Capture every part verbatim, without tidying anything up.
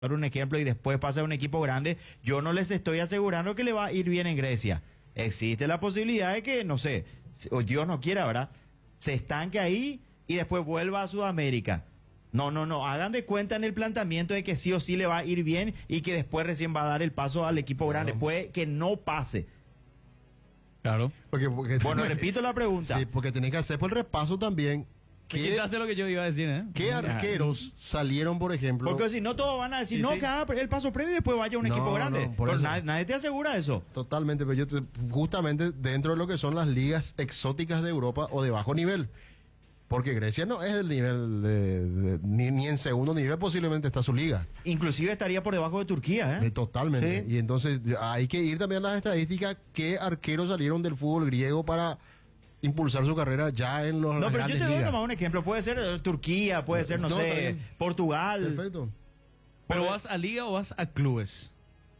Por un ejemplo, y después pasa a un equipo grande, yo no les estoy asegurando que le va a ir bien en Grecia. Existe la posibilidad de que, no sé, o Dios no quiera, ¿verdad? Se estanque ahí y después vuelva a Sudamérica. No, no, no, hagan de cuenta en el planteamiento de que sí o sí le va a ir bien y que después recién va a dar el paso al equipo grande. Puede que no pase. Claro. Porque, porque Bueno, repito la pregunta. Sí, porque tenés que hacer por el repaso también. ¿Qué quitaste lo que yo iba a decir, eh? ¿Qué arqueros salieron, por ejemplo? Porque si no, todos van a decir, Sí, no, sí. que haga el paso previo y después vaya a un No, equipo grande. no, por Pero eso. nadie, nadie te asegura eso. Totalmente, pero yo te- justamente dentro de lo que son las ligas exóticas de Europa o de bajo nivel. Porque Grecia no es del nivel de, de- ni, ni en segundo nivel posiblemente está su liga. Inclusive estaría por debajo de Turquía, ¿eh? Eh, Totalmente. Sí. Y entonces hay que ir también a las estadísticas, qué arqueros salieron del fútbol griego para impulsar su carrera ya en los No, las pero yo grandes te doy ligas. nomás un ejemplo. Puede ser eh, Turquía, puede ser, no, No, está sé, bien. Portugal. Perfecto. ¿Pero vas a liga o vas a clubes?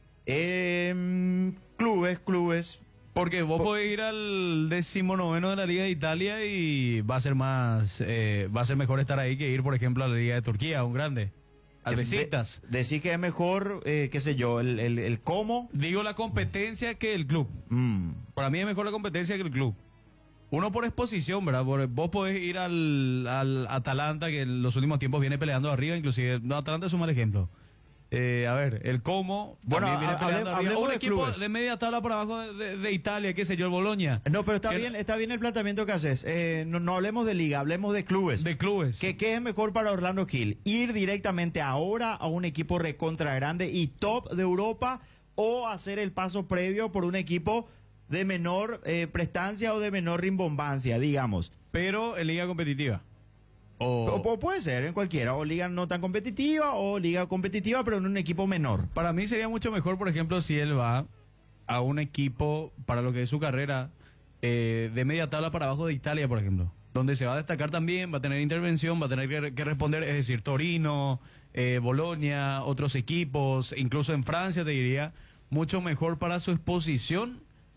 Eh, clubes, clubes. Porque vos Po- podés ir al decimonoveno de la Liga de Italia y va a ser más, eh, va a ser mejor estar ahí que ir, por ejemplo, a la Liga de Turquía, un grande. Al Besiktas. De- decir que es mejor, eh, qué sé yo, el, el, el cómo. Digo la competencia que el club. Mm. Para mí es mejor la competencia que el club. Uno por exposición, ¿verdad? Por- vos podés ir al, al Atalanta, que en los últimos tiempos viene peleando arriba, inclusive. No, Atalanta es un mal ejemplo. Eh, a ver, el Como Bueno, también viene ha- peleando hable- arriba. hablemos Un de equipo clubes. de media tabla para abajo de, de- de Italia, qué sé yo, el Boloña. No, pero está Que- bien, está bien el planteamiento que haces. Eh, no, no hablemos de liga, hablemos de clubes. De clubes. ¿Qué, qué es mejor para Orlando Gil? ¿Ir directamente ahora a un equipo recontra grande y top de Europa o hacer el paso previo por un equipo de menor eh, prestancia o de menor rimbombancia, digamos? Pero en liga competitiva. O, O, o puede ser en cualquiera, o liga no tan competitiva o liga competitiva pero en un equipo menor. para mí sería mucho mejor, por ejemplo, si él va a un equipo para lo que es su carrera eh, de media tabla para abajo de Italia, por ejemplo, donde se va a destacar también, va a tener intervención, va a tener que, que responder, es decir, Torino, eh, Bolonia, otros equipos, incluso en Francia te diría, mucho mejor para su exposición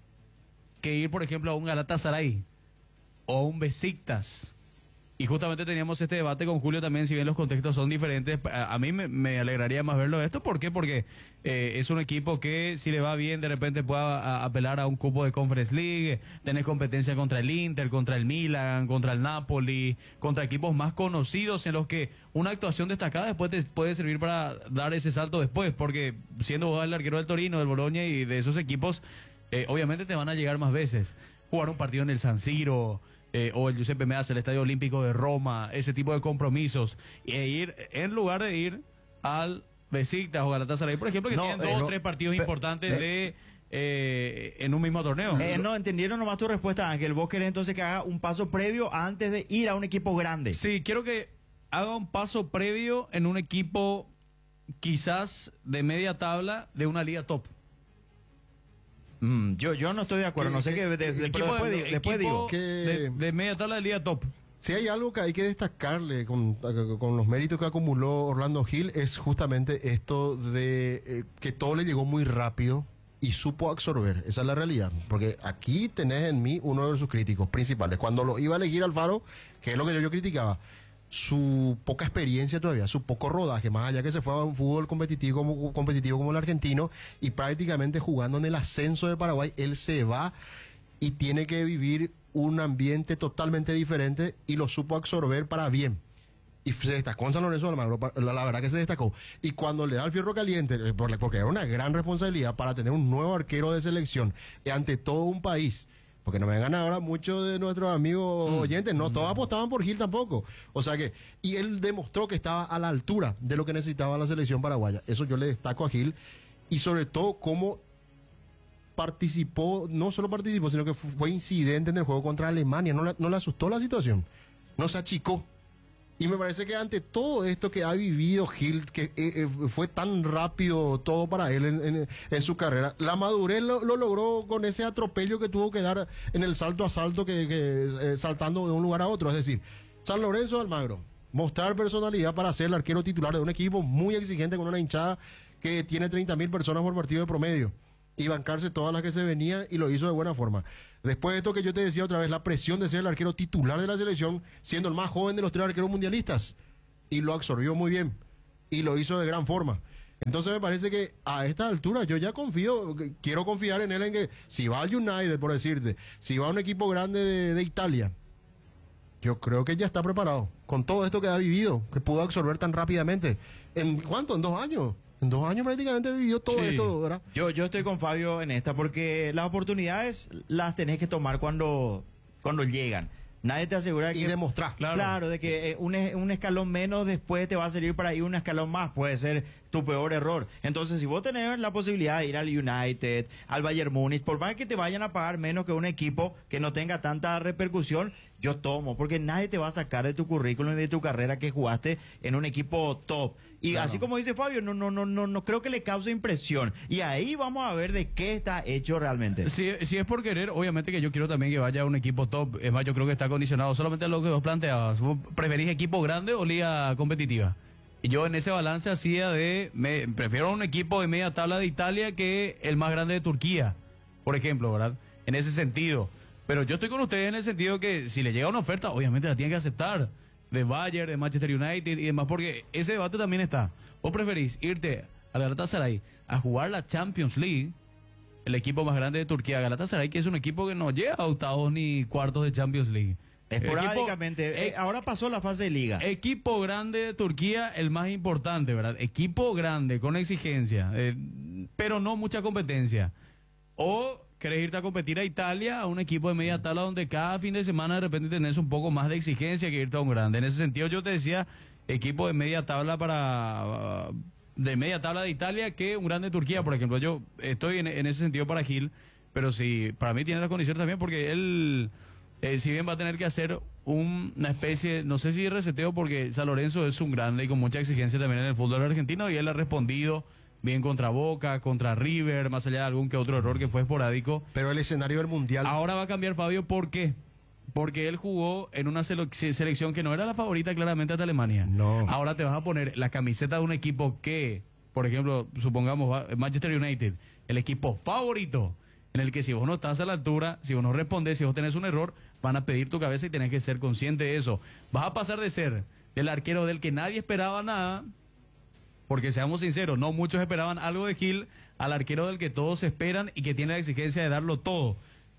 que ir, por ejemplo, a un Galatasaray o a un Besiktas. Y justamente teníamos este debate con Julio también, si bien los contextos son diferentes, a, a mí me, me alegraría más verlo esto. ¿Por qué? Porque eh, es un equipo que si le va bien de repente pueda a- apelar a un cupo de Conference League, tenés competencia contra el Inter, contra el Milan, contra el Napoli, contra equipos más conocidos en los que una actuación destacada después te puede servir para dar ese salto después, porque siendo vos el arquero del Torino, del Bologna y de esos equipos, eh, obviamente te van a llegar más veces. Jugar un partido en el San Siro, eh, o el Giuseppe Meazza, el Estadio Olímpico de Roma, ese tipo de compromisos, e ir, en lugar de ir al Besiktas o Galatasaray, por ejemplo, que No, tienen eh, dos no, o tres partidos pe- importantes eh, de eh, en un mismo torneo. Eh, no, entendieron nomás tu respuesta, Ángel. Vos querés entonces que haga un paso previo antes de ir a un equipo grande. Sí, quiero que haga un paso previo en un equipo quizás de media tabla de una liga top. Mm, yo, yo no estoy de acuerdo, ¿Qué- no sé qué- qué, de- de- Equipo pero después, de- digo, después equipo digo. Que- de, de media tabla de liga top. Si hay algo que hay que destacarle con, con los méritos que acumuló Orlando Gil es justamente esto de eh, que todo le llegó muy rápido y supo absorber. Esa es la realidad. Porque aquí tenés en mí uno de sus críticos principales. Cuando lo iba a elegir Alfaro, que es lo que yo, yo criticaba, su poca experiencia todavía, su poco rodaje, más allá que se fue a un fútbol competitivo como, competitivo como el argentino y prácticamente jugando en el ascenso de Paraguay, él se va y tiene que vivir un ambiente totalmente diferente y lo supo absorber para bien. Y se destacó en San Lorenzo de Almagro, pa- la, la verdad que se destacó. Y cuando le da el fierro caliente, eh, por- porque era una gran responsabilidad para tener un nuevo arquero de selección y ante todo un país, porque no me vengan ahora muchos de nuestros amigos oyentes, no todos apostaban por Gil tampoco. O sea que, y él demostró que estaba a la altura de lo que necesitaba la selección paraguaya. Eso yo le destaco a Gil y sobre todo cómo participó, no solo participó, sino que fu- fue incidente en el juego contra Alemania, no, le- no le asustó la situación, no se achicó. Y me parece que ante todo esto que ha vivido Gil, que eh, eh, fue tan rápido todo para él en, en- en su carrera, la madurez lo, lo logró con ese atropello que tuvo que dar en el salto a salto, que, que, eh, saltando de un lugar a otro. Es decir, San Lorenzo de Almagro, mostrar personalidad para ser el arquero titular de un equipo muy exigente con una hinchada que tiene treinta mil personas por partido de promedio. Y bancarse todas las que se venían y lo hizo de buena forma. Después de esto que yo te decía otra vez, la presión de ser el arquero titular de la selección, siendo el más joven de los tres arqueros mundialistas. Y lo absorbió muy bien. Y lo hizo de gran forma. Entonces me parece que a esta altura yo ya confío, que- quiero confiar en él en que si va al United, por decirte, si va a un equipo grande de, de Italia, yo creo que ya está preparado. Con todo esto que ha vivido, que pudo absorber tan rápidamente. ¿En cuánto? ¿En dos años? En dos años prácticamente vivió todo Sí. esto, ¿verdad? Yo, yo estoy con Fabio en esta porque las oportunidades las tenés que tomar cuando, cuando llegan. Nadie te asegura Y que... demostrar. Claro. Claro, de que eh, un, e- un escalón menos después te va a salir para ir un escalón más. Puede ser tu peor error. Entonces, si vos tenés la posibilidad de ir al United, al Bayern Múnich, por más que te vayan a pagar menos que un equipo que no tenga tanta repercusión, yo tomo, porque nadie te va a sacar de tu currículum y de tu carrera que jugaste en un equipo top. Y Claro. así como dice Fabio, no, no, no, no, no creo que le cause impresión. Y ahí vamos a ver de qué está hecho realmente. Si, si es por querer, obviamente que yo quiero también que vaya a un equipo top. Es más, yo creo que está condicionado solamente a lo que vos planteabas. ¿Vos preferís equipo grande o liga competitiva? Y yo en ese balance hacía de, me, prefiero un equipo de media tabla de Italia que el más grande de Turquía, por ejemplo, ¿verdad? En ese sentido. Pero yo estoy con ustedes en el sentido que si le llega una oferta, obviamente la tienen que aceptar. De Bayern, de Manchester United y demás, porque ese debate también está. ¿Vos preferís irte al Galatasaray a jugar la Champions League, el equipo más grande de Turquía, Galatasaray, que es un equipo que no llega a octavos ni cuartos de Champions League? Esporádicamente. Equipo- Eh, ahora pasó la fase de liga. Equipo grande de Turquía, el más importante, ¿verdad? Equipo grande, con exigencia, eh, pero no mucha competencia. O querés irte a competir a Italia, a un equipo de media tabla donde cada fin de semana de repente tenés un poco más de exigencia que irte a un grande. En ese sentido yo te decía, equipo de media tabla para... uh, de media tabla de Italia que un grande de Turquía, por ejemplo. Yo estoy en, en ese sentido para Gil, pero sí, para mí tiene las condiciones también porque él... Eh, si bien va a tener que hacer un- una especie, no sé si reseteo, porque San Lorenzo es un grande y con mucha exigencia también en el fútbol argentino, y él ha respondido bien contra Boca, contra River, más allá de algún que otro error que fue esporádico. Pero el escenario del Mundial... Ahora va a cambiar Fabio, ¿por qué? Porque él jugó en una sele- selección que no era la favorita claramente ante Alemania. No. Ahora te vas a poner la camiseta de un equipo que, por ejemplo, supongamos va- Manchester United, el equipo favorito, en el que si vos no estás a la altura, si vos no respondes, si vos tenés un error, van a pedir tu cabeza y tenés que ser consciente de eso. Vas a pasar de ser el arquero del que nadie esperaba nada, porque seamos sinceros, no muchos esperaban algo de Gil, al arquero del que todos esperan y que tiene la exigencia de darlo todo.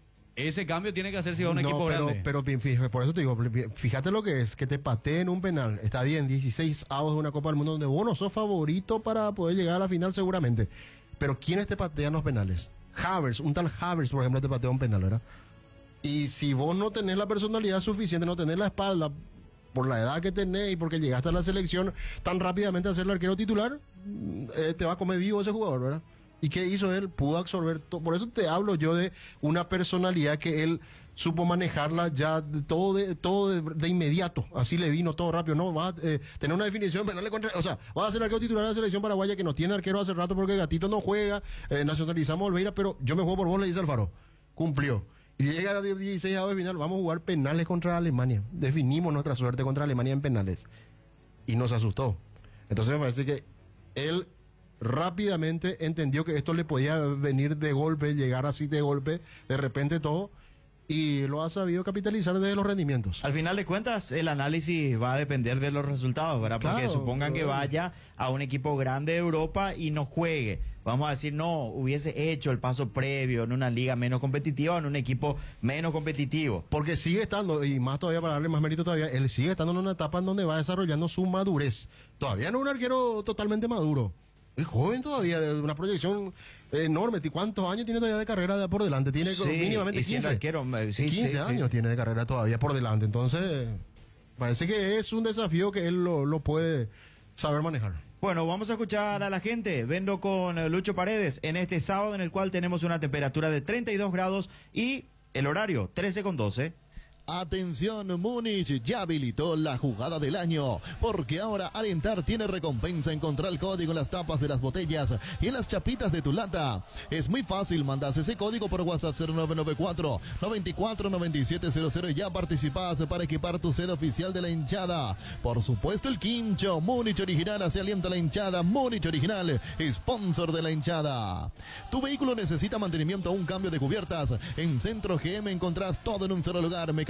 Ese cambio tiene que hacerse a un No, equipo pero, grande. pero pi- fí- por eso te digo, pi- fíjate lo que es, que te pateen un penal. Está bien, dieciséis avos de una Copa del Mundo donde vos no sos favorito para poder llegar a la final seguramente. Pero ¿quiénes te patean los penales? Havertz, un tal Havertz, por ejemplo, te patea un penal, ¿verdad? Y si vos no tenés la personalidad suficiente, no tenés la espalda, por la edad que tenés y porque llegaste a la selección tan rápidamente a ser el arquero titular, mm, eh, te va a comer vivo ese jugador, ¿verdad? ¿Y qué hizo él? Pudo absorber todo. Por eso te hablo yo de una personalidad que él supo manejarla ya de todo de todo de, de inmediato. Así le vino todo rápido. No, va a eh, tener una definición penal contra. O sea, va a ser arquero titular de la selección paraguaya que no tiene arquero hace rato porque Gatito no juega. Eh, nacionalizamos a Olveira, pero yo me juego por vos, le dice Alfaro. Cumplió. Y llega a dieciséis avos de final, vamos a jugar penales contra Alemania. Definimos nuestra suerte contra Alemania en penales. Y nos asustó. Entonces me parece que él rápidamente entendió que esto le podía venir de golpe, llegar así de golpe, de repente todo, y lo ha sabido capitalizar desde los rendimientos. Al final de cuentas, el análisis va a depender de los resultados, ¿verdad? Porque Claro, supongan que claro. vaya a un equipo grande de Europa y no juegue. Vamos a decir, no, hubiese hecho el paso previo en una liga menos competitiva o en un equipo menos competitivo. Porque sigue estando, y más todavía para darle más mérito todavía, él sigue estando en una etapa en donde va desarrollando su madurez. Todavía no es un arquero totalmente maduro. Es joven todavía, de una proyección enorme. ¿Cuántos años tiene todavía de carrera de por delante? Tiene Sí, mínimamente y siendo quince. arquero, eh, sí, quince sí, sí. años tiene de carrera todavía por delante. Entonces, parece que es un desafío que él lo, lo puede saber manejar. Bueno, vamos a escuchar a la gente. Vendo con eh, Lucho Paredes en este sábado en el cual tenemos una temperatura de treinta y dos grados y el horario trece con doce. Atención, Múnich ya habilitó la jugada del año, porque ahora Alentar tiene recompensa. Encontrar el código en las tapas de las botellas y en las chapitas de tu lata. Es muy fácil, mandas ese código por WhatsApp cero nueve nueve cuatro, noventa y cuatro, noventa y siete cero cero y ya participas para equipar tu sede oficial de la hinchada. Por supuesto, el quincho, Múnich Original, se alienta la hinchada. Múnich Original, sponsor de la hinchada. Tu vehículo necesita mantenimiento o un cambio de cubiertas. En Centro G M encontrás todo en un solo lugar. Mecánica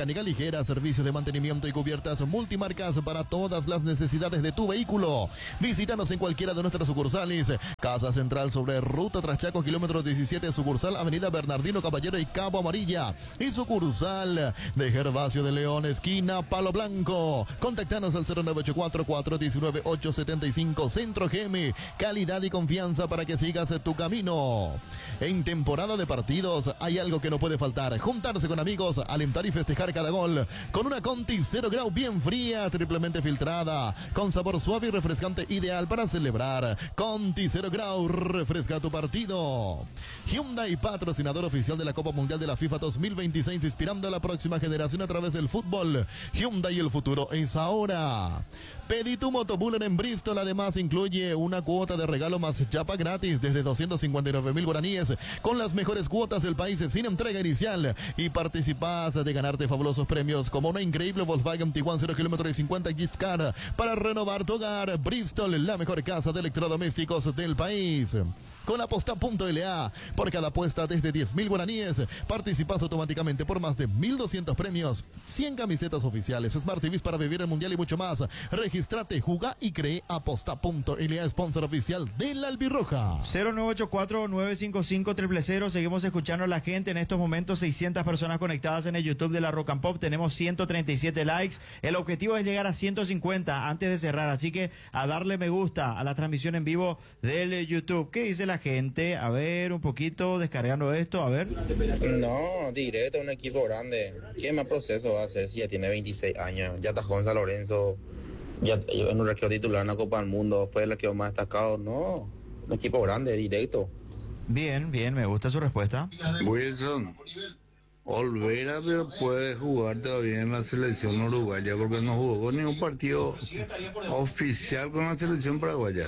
mecánica ligera, servicios de mantenimiento y cubiertas multimarcas para todas las necesidades de tu vehículo. Visítanos en cualquiera de nuestras sucursales. Casa Central sobre Ruta Traschaco, kilómetro diecisiete, sucursal Avenida Bernardino Caballero y Cabo Amarilla. Y sucursal de Gervasio de León, esquina Palo Blanco. Contactanos al cero nueve ocho cuatro, cuatro uno nueve, ocho siete cinco. Centro G M, calidad y confianza para que sigas tu camino. En temporada de partidos hay algo que no puede faltar: juntarse con amigos, alentar y festejar cada gol con una Conti cero grau bien fría, triplemente filtrada, con sabor suave y refrescante, ideal para celebrar. Conti cero grau, refresca tu partido. Hyundai, patrocinador oficial de la Copa Mundial de la FIFA dos mil veintiséis, inspirando a la próxima generación a través del fútbol. Hyundai, el futuro es ahora. Pedí tu motobuller en Bristol, además incluye una cuota de regalo más chapa gratis desde doscientos cincuenta y nueve mil guaraníes, con las mejores cuotas del país sin entrega inicial, y participás de ganarte fabulosos premios como una increíble Volkswagen Tiguan cero kilómetros y cincuenta gift card para renovar tu hogar. Bristol, la mejor casa de electrodomésticos del país. Con aposta punto L A, por cada apuesta desde diez mil guaraníes, participas automáticamente por más de mil doscientos premios, cien camisetas oficiales, Smart T Vs para vivir el mundial y mucho más. Regístrate, juga y cree. Aposta punto L A, sponsor oficial de la Albirroja. cero nueve ocho cuatro, nueve cinco cinco, cero cero cero. Seguimos escuchando a la gente. En estos momentos seiscientas personas conectadas en el YouTube de la Rock and Pop. Tenemos ciento treinta y siete likes. El objetivo es llegar a ciento cincuenta antes de cerrar. Así que a darle me gusta a la transmisión en vivo del YouTube. ¿Qué dice la gente? A ver, un poquito descargando esto. A ver. No, directo, un equipo grande. ¿Qué más proceso va a hacer si ya tiene veintiséis años? Ya atajó en San Lorenzo. Ya en un arquero titular en la Copa del Mundo. Fue el arquero más destacado. No, un equipo grande, directo. Bien, bien, me gusta su respuesta. Wilson, Olvera puede jugar todavía en la selección uruguaya porque no jugó ningún partido oficial con la selección paraguaya.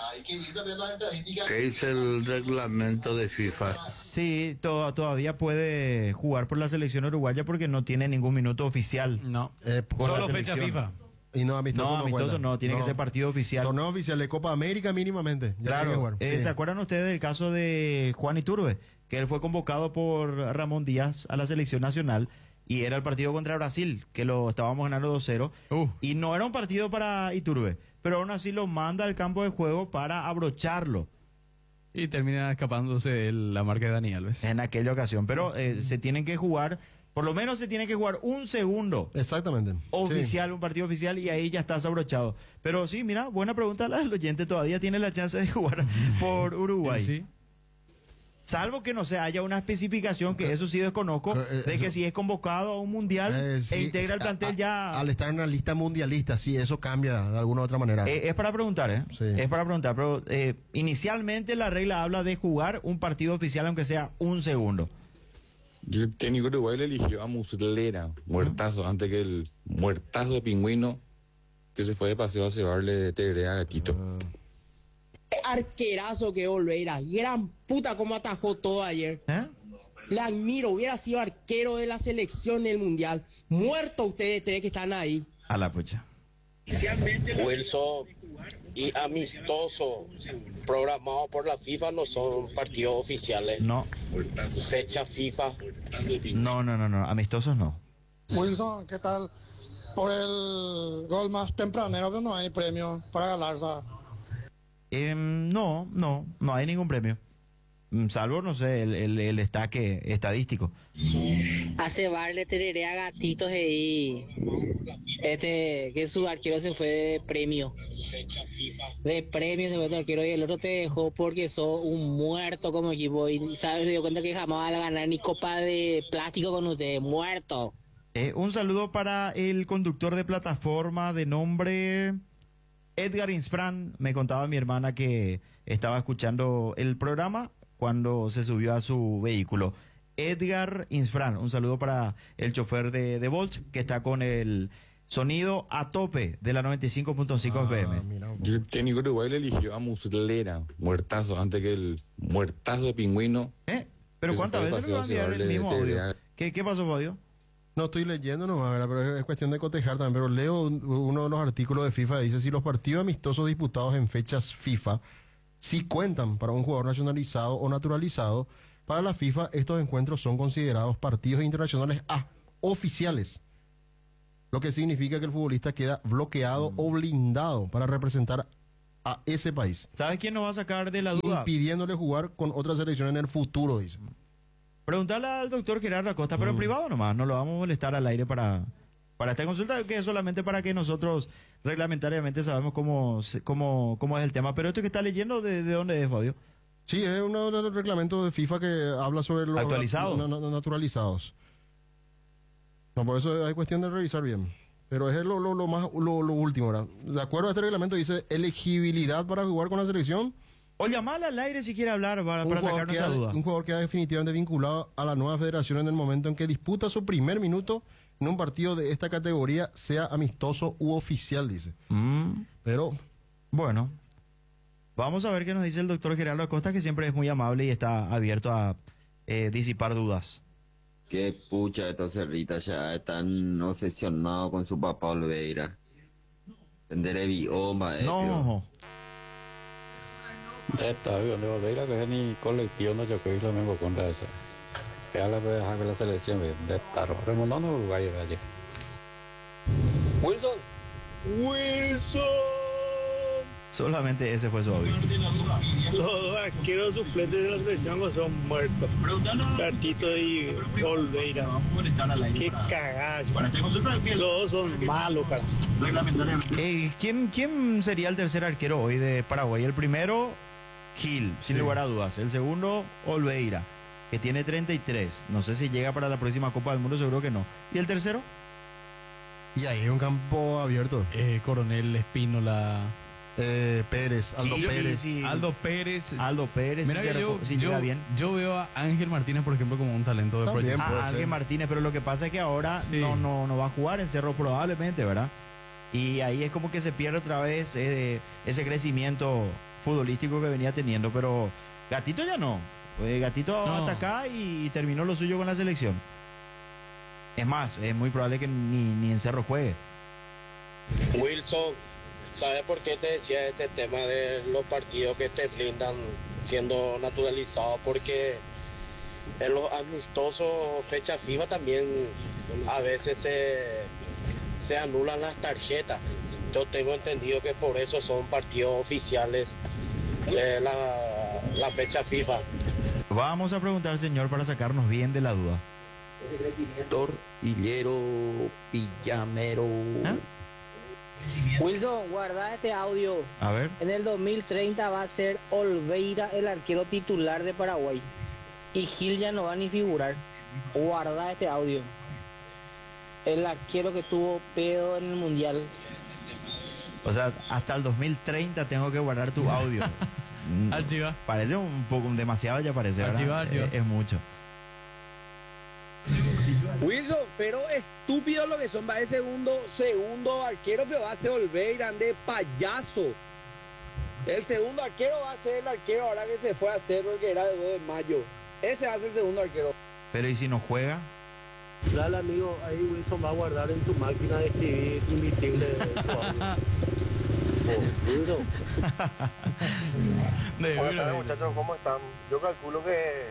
¿Qué dice el reglamento de FIFA? Sí, to todavía puede jugar por la selección uruguaya porque no tiene ningún minuto oficial. No, Eh, Por la solo fecha selección. FIFA. Y no amistoso. No, amistoso cuenta. no, tiene que ser partido oficial. Torneo oficial de Copa América mínimamente. Ya tiene que Claro, jugar. eh, Sí. ¿se acuerdan ustedes del caso de Juan Iturbe? Que él fue convocado por Ramón Díaz a la selección nacional y era el partido contra Brasil, que lo estábamos ganando dos cero. Uh. Y no era un partido para Iturbe, pero aún así lo manda al campo de juego para abrocharlo Y termina escapándose de la marca de Dani Alves. en aquella ocasión. Pero eh, se tienen que jugar, por lo menos se tiene que jugar un segundo Exactamente. oficial, un partido oficial, y ahí ya estás abrochado. Pero sí, mira, buena pregunta la del oyente, todavía tiene la chance de jugar por Uruguay. Sí. Salvo que no se haya una especificación, que eso sí desconozco, Eh, de que eso- si es convocado a un mundial Eh, sí, e integra el a- plantel a- ya... Al estar en una lista mundialista, sí, eso cambia de alguna u otra manera. Eh, es para preguntar, ¿eh? Sí. Es para preguntar, pero eh, inicialmente la regla habla de jugar un partido oficial, aunque sea un segundo. El técnico uruguayo le eligió a Muslera, muertazo, antes que el muertazo de Pingüino que se fue de paseo a cebarle tereré a Gatito. Arquerazo que Olveira, gran puta como atajó todo ayer. ¿Eh? Le admiro, hubiera sido arquero de la selección del mundial. Muerto ustedes tres que están ahí. A la pucha. Wilson y amistoso programado por la FIFA no son partidos oficiales. No, Fecha FIFA. no, no, no, no, amistosos no. Wilson, ¿qué tal? Por el gol más tempranero, pero no hay premio para Galarza. Em, no, no, no hay ningún premio. Mm, Salvo, no sé, el, el, el destaque estadístico. Hace barle tereré a gatitos ahí. Este, que su arquero se fue de premio. De premio se fue de arquero y el otro te dejó porque sos un muerto como equipo. Y sabes, se dio cuenta que jamás van a ganar ni copa de plástico con ustedes. Muerto. Eh, un saludo para el conductor de plataforma de nombre Edgar Insfran. Me contaba mi hermana que estaba escuchando el programa cuando se subió a su vehículo. Edgar Insfran, un saludo para el chofer de, de Volt, que está con el sonido a tope de la noventa y cinco punto cinco F M. El técnico uruguayo le eligió a Muslera, muertazo, antes que el muertazo de Pingüino. ¿Eh? ¿Pero que se cuántas fue de veces me paseo va a a enviar el cebarle mismo tereré audio? a- ¿Qué, qué pasó, Fabio? No estoy leyendo nomás, ¿verdad? Pero es, es cuestión de cotejar también. Pero leo un- uno de los artículos de FIFA, dice, si los partidos amistosos disputados en fechas FIFA sí cuentan para un jugador nacionalizado o naturalizado, para la FIFA estos encuentros son considerados partidos internacionales A, oficiales. Lo que significa que el futbolista queda bloqueado mm. o blindado para representar a ese país. ¿Sabes quién nos va a sacar de la duda? Impidiéndole jugar con otra selección en el futuro, dice. Preguntarle al doctor Gerardo Acosta, pero mm. en privado nomás, no lo vamos a molestar al aire para, para esta consulta, que es solamente para que nosotros reglamentariamente sabemos cómo, cómo, cómo es el tema. Pero esto que está leyendo, ¿de, de dónde es, Fabio? Sí, es uno de los reglamentos de FIFA que habla sobre los actualizados. Na, na, naturalizados. No, por eso hay cuestión de revisar bien. Pero es lo, lo, lo más lo, lo último, ¿verdad? De acuerdo a este reglamento dice elegibilidad para jugar con la selección. O llamarle al aire si quiere hablar para, para sacarnos esa duda. Un jugador queda definitivamente vinculado a la nueva federación en el momento en que disputa su primer minuto en un partido de esta categoría, sea amistoso u oficial, dice. Mm. Pero, bueno, vamos a ver qué nos dice el doctor Gerardo Acosta, que siempre es muy amable y está abierto a eh, disipar dudas. Qué pucha, estos cerritas ya están obsesionados con su papá Olveira. Tendré bioma, eh. No. Está bien, Olveira que es ni colectivo, no yo que lo mismo contra eso. Que habla de dejar la selección de estar remontando Uruguay allí. Wilson. Wilson. Solamente ese fue su audio. Los dos arqueros suplentes de la selección son muertos. Gatito y Olveira. Qué cagazo. Los dos son malos, cara. Eh, ¿quién, ¿Quién sería el tercer arquero hoy de Paraguay? El primero, Gil, sin sí. lugar a dudas. El segundo, Olveira, que tiene treinta y tres. No sé si llega para la próxima Copa del Mundo, seguro que no. ¿Y el tercero? Y ahí hay un campo abierto. Eh, Coronel Espínola. Eh, Pérez, Aldo sí, Pérez. Sí. Aldo Pérez. Aldo Pérez. Mira si que yo, si yo, bien. yo veo a Ángel Martínez, por ejemplo, como un talento de proyecto. Ah, Ángel Martínez, pero lo que pasa es que ahora sí. no, no, no va a jugar en Cerro probablemente, ¿verdad? Y ahí es como que se pierde otra vez eh, ese crecimiento futbolístico que venía teniendo, pero Gatito ya no. Pues Gatito no. hasta acá y terminó lo suyo con la selección. Es más, es muy probable que ni, ni en Cerro juegue. Wilson, ¿sabes por qué te decía este tema de los partidos que te blindan siendo naturalizados? Porque en los amistosos fecha FIFA también a veces se, se anulan las tarjetas. Yo tengo entendido que por eso son partidos oficiales de la, la fecha FIFA. Vamos a preguntar al señor para sacarnos bien de la duda. Tortillero, pillamero. ¿Ah? Wilson, guarda este audio. A ver. En el dos mil treinta va a ser Olveira el arquero titular de Paraguay. Y Gil ya no va ni figurar. Guarda este audio. El arquero que tuvo pedo en el Mundial. O sea, hasta el dos mil treinta tengo que guardar tu audio. Archiva. Parece un poco, demasiado ya parece, ¿verdad? Archiva, archiva. Es, es mucho. Wilson, pero estúpido lo que son, va de segundo, segundo arquero, pero va a ser Olveira de payaso. El segundo arquero va a ser el arquero ahora que se fue a hacer el que era de dos de mayo. Ese va a ser el segundo arquero. Pero ¿y si no juega? Dale, amigo, ahí Wilson va a guardar en tu máquina de escribir invisible. Duro. Buenas tardes, muchachos, ¿cómo están? Yo calculo que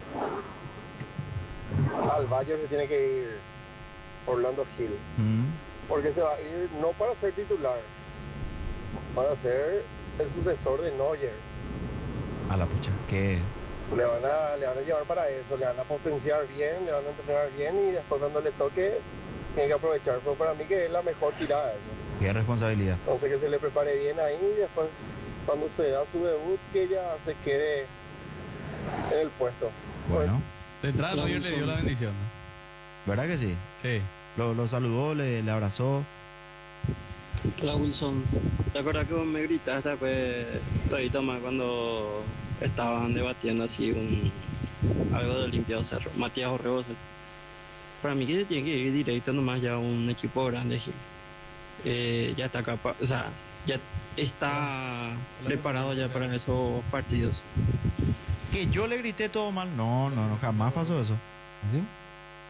al Valle se tiene que ir Orlando Gil. Mm. Porque se va a ir no para ser titular, para ser el sucesor de Neuer. A la pucha, que le van a le van a llevar para eso, le van a potenciar bien, le van a entrenar bien y después cuando le toque tiene que aprovechar. Pero para mí que es la mejor tirada eso. Qué responsabilidad. Entonces que se le prepare bien ahí y después cuando se da su debut que ya se quede en el puesto. Bueno. De entrada no le dio la bendición, ¿no? ¿Verdad que sí? Sí. Lo, lo saludó, le, le abrazó. Hola Wilson, ¿te acuerdas que vos me gritaste pues todito más cuando estaban debatiendo así un algo de Olimpia Cerro? Matías Orrego, para mí que se tiene que ir directo nomás ya a un equipo grande, Gil. Eh, ya está capaz, o sea, ya está preparado ya para esos partidos. Que yo le grité todo mal, no, no, no, jamás pasó eso. ¿Sí?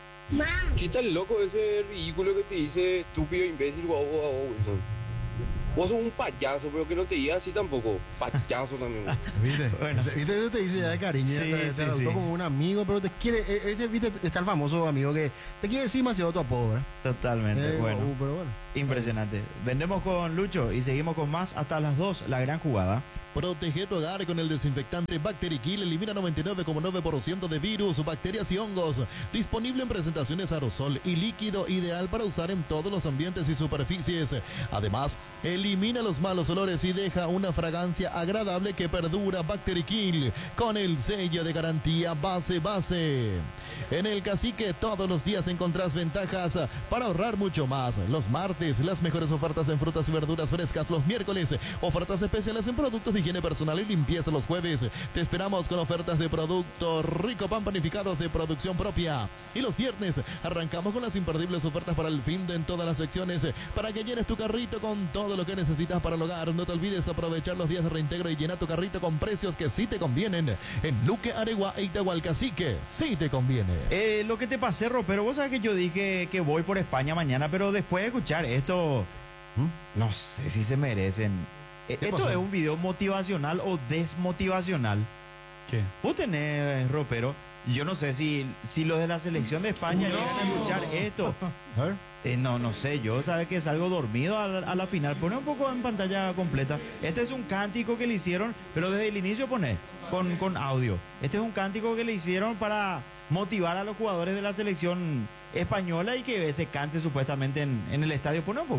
¿Qué tal loco ese ridículo que te dice estúpido, imbécil, guau, guau, Wilson? Vos sos un payaso, pero que no te diga así tampoco. Payaso también. ¿Viste? Bueno. Ese- ¿Viste? Eso te dice ya de cariño, ya Sí, te, te sí, adoptó sí. como un amigo, pero te quiere, e- ese, ¿viste? Está el famoso amigo que te quiere decir demasiado tu apodo, ¿verdad? Totalmente, Eh, bueno. uh, pero bueno. Impresionante. Vendemos con Lucho y seguimos con más hasta las dos, la gran jugada. Protege tu hogar con el desinfectante Bacterikill. Elimina noventa y nueve coma nueve por ciento de virus, bacterias y hongos. Disponible en presentaciones aerosol y líquido, ideal para usar en todos los ambientes y superficies. Además, elimina los malos olores y deja una fragancia agradable que perdura. Bacterikill con el sello de garantía base base. En el Cacique todos los días encontrás ventajas para ahorrar mucho más. Los martes, las mejores ofertas en frutas y verduras frescas. Los miércoles, ofertas especiales en productos de higiene personal y limpieza. Los jueves, te esperamos con ofertas de producto rico, pan panificados de producción propia. Y los viernes, arrancamos con las imperdibles ofertas para el fin de en todas las secciones, para que llenes tu carrito con todo lo que necesitas para el hogar. No te olvides aprovechar los días de reintegro y llenar tu carrito con precios que sí te convienen. En Luque, Aregua e Itahualcacique, sí te conviene. Eh, lo que te pasé, Ropero, vos sabés que yo dije que voy por España mañana, pero después de escuchar esto, no sé si se merecen. Eh, ¿Qué ¿Esto pasó? es un video motivacional o desmotivacional? ¿Qué? Vos tenés, Ropero, yo no sé si, si los de la selección de España llegan a escuchar esto. A ver. Eh, no, no sé, yo sabes que salgo dormido a la, a la final. Pone un poco en pantalla completa. Este es un cántico que le hicieron, pero desde el inicio pone con, con audio. Este es un cántico que le hicieron para motivar a los jugadores de la selección española y que se cante supuestamente en, en el estadio. Pone un poco.